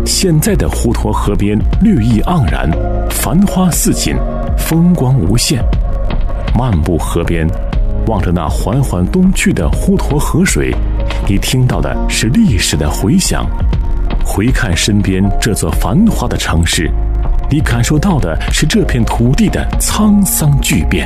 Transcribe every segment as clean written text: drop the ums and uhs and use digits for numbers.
现在的滹沱河边绿意盎然，繁花似锦，风光无限。漫步河边，望着那缓缓东去的滹沱河水，你听到的是历史的回响；回看身边这座繁华的城市，你感受到的是这片土地的沧桑巨变。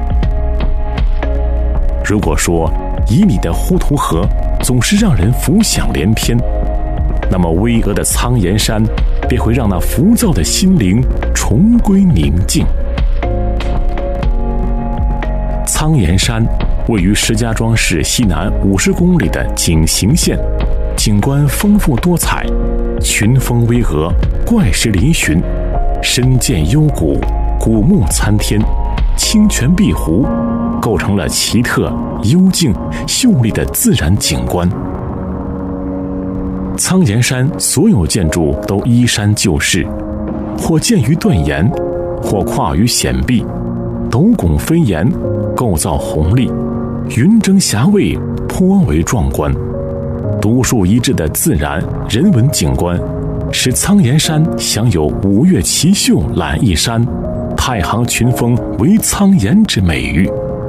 如果说旖旎的滹沱河总是让人浮想联翩，那么巍峨的苍岩山便会让那浮躁的心灵重归宁静。苍岩山位于石家庄市西南50公里的井陉县，景观丰富多彩，群峰巍峨，怪石嶙峋，深涧幽谷，古木参天，清泉碧湖，构成了奇特、幽静、秀丽的自然景观。苍岩山所有建筑都依山就势，或建于断岩，或跨于险壁，斗拱飞檐，构造宏丽，云蒸霞蔚，颇为壮观。独树一帜的自然人文景观，使苍岩山享有五岳奇秀揽一山，太行群峰为苍岩之美誉。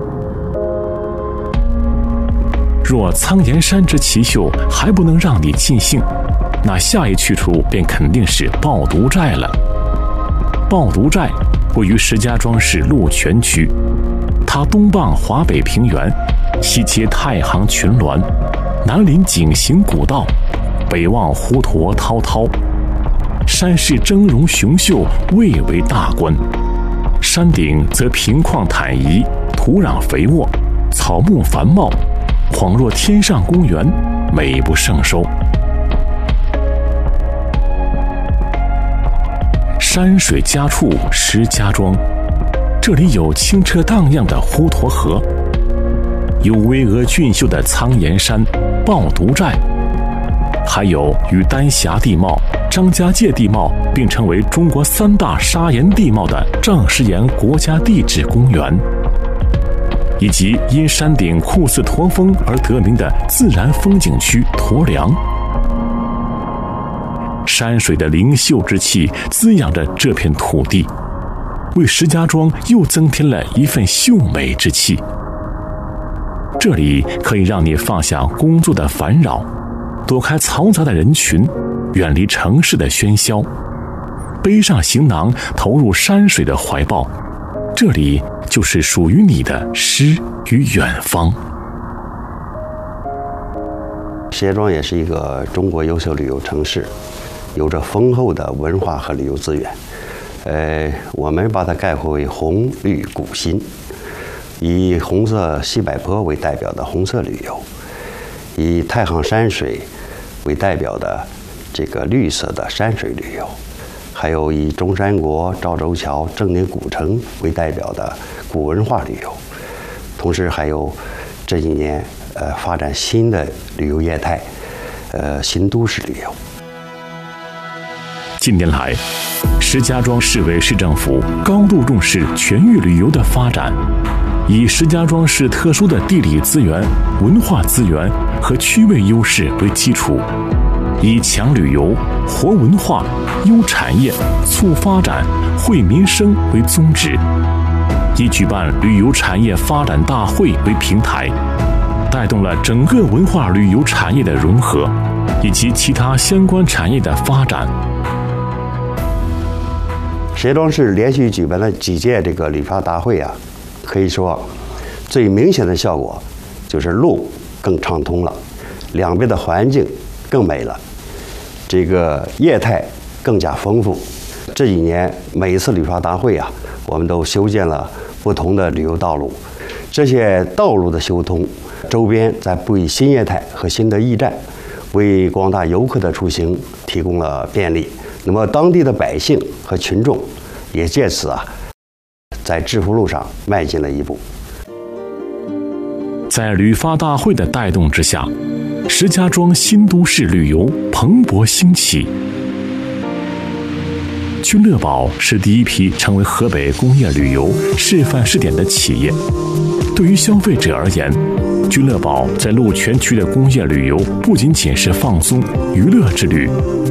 若苍岩山之奇秀还不能让你尽兴，那下一去处便肯定是抱犊寨了。抱犊寨位于石家庄市鹿泉区，它东傍华北平原，西接太行群峦，南临井陉古道，北望滹沱滔滔。山势峥嵘雄秀，蔚为大观。山顶则平旷坦夷，土壤肥沃，草木繁茂，恍若天上公园，美不胜收。山水家处石家庄，这里有清澈荡漾的滹沱河，有巍峨俊秀的苍岩山、抱犊寨，还有与丹霞地貌、张家界地貌并称为中国3大砂岩地貌的丈石岩国家地质公园，以及因山顶酷似驼峰而得名的自然风景区驼梁。山水的灵秀之气滋养着这片土地，为石家庄又增添了一份秀美之气。这里可以让你放下工作的烦扰，躲开嘈杂的人群，远离城市的喧嚣，背上行囊投入山水的怀抱，这里就是属于你的诗与远方。 石家庄也是一个中国优秀旅游城市，有着丰厚的文化和旅游资源。我们把它概括为红绿古新，以红色西柏坡为代表的红色旅游，以太行山水为代表的这个绿色的山水旅游，还有以中山国、赵州桥、正宁古城为代表的古文化旅游，同时还有这几年发展新的旅游业态，新都市旅游。 近年来，石家庄市委市政府高度重视全域旅游的发展，以石家庄市特殊的地理资源、文化资源和区位优势为基础，以强旅游、活文化、优产业、促发展、惠民生为宗旨，以举办旅游产业发展大会为平台，带动了整个文化旅游产业的融合，以及其他相关产业的发展。 石家庄市连续举办了几届这个旅发大会啊，可以说最明显的效果就是路更畅通了，两边的环境更美了，这个业态更加丰富。这几年每一次旅发大会啊，我们都修建了不同的旅游道路，这些道路的修通，周边再布以新业态和新的驿站，为广大游客的出行提供了便利。那么当地的百姓和群众也借此在致富路上迈进了一步。 在旅发大会的带动之下，石家庄新都市旅游蓬勃兴起。君乐宝是第一批成为河北工业旅游示范试点的企业。对于消费者而言，君乐宝在鹿泉区的工业旅游不仅仅是放松娱乐之旅，